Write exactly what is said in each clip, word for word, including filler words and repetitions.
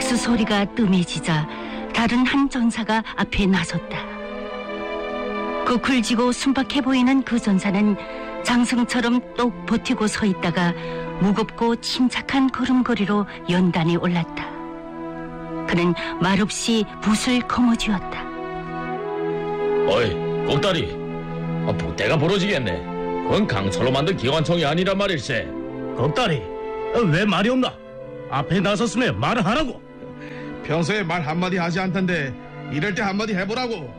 박수 소리가 뜸해지자 다른 한 전사가 앞에 나섰다. 그 굴지고 순박해 보이는 그 전사는 장승처럼 똑 버티고 서 있다가 무겁고 침착한 걸음걸이로 연단에 올랐다. 그는 말없이 붓을 거머쥐었다. 어이, 꼭다리. 아, 보태가 부러지겠네. 그건 강철로 만든 기관총이 아니란 말일세. 겁다리, 왜 말이 없나? 앞에 나섰으면 말을 하라고. 평소에 말 한마디 하지 않던데 이럴 때 한마디 해보라고.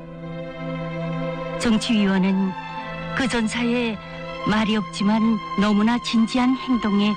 정치위원은 그 전사의 말이 없지만 너무나 진지한 행동에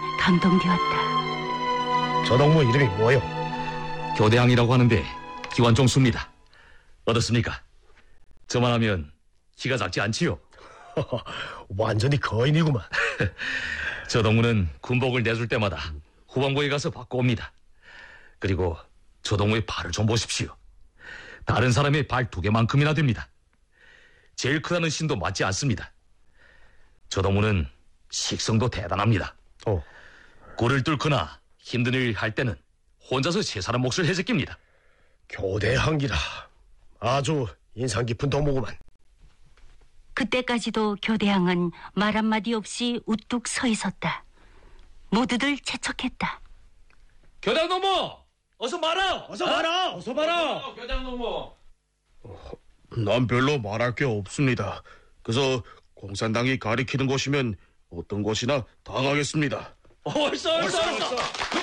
감동되었다. 저 동무 이름이 뭐요? 교대항이라고 하는데 기관총 수입니다. 어떻습니까? 저만 하면 키가 작지 않지요? 완전히 거인이구만. 저 동무는 군복을 내줄 때마다 후방부에 가서 받고 옵니다. 그리고 저 동무의 발을 좀 보십시오. 다른 사람의 발 두 개만큼이나 됩니다. 제일 크다는 신도 맞지 않습니다. 저 동무는 식성도 대단합니다. 어. 굴을 뚫거나 힘든 일 할 때는 혼자서 세 사람 몫을 해제낍니다. 교대항기라. 아주 인상 깊은 동무구만. 그때까지도 교대항은 말 한마디 없이 우뚝 서 있었다. 모두들 재촉했다. 교장 동무! 어서 말아! 어서 봐라! 어서 봐라! 교장 동무! 난 별로 말할 게 없습니다. 그래서 공산당이 가리키는 곳이면 어떤 곳이나 다 가겠습니다. 얼싸 얼싸 얼싸!